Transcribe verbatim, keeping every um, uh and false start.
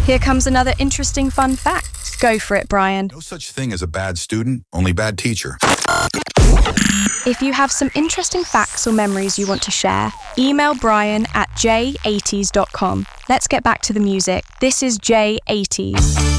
Here comes another interesting fun fact. Go for it, Brian. No such thing as a bad student, only bad teacher. If you have some interesting facts or memories you want to share, email Brian at j eighties dot com. Let's get back to the music. This is J eighties.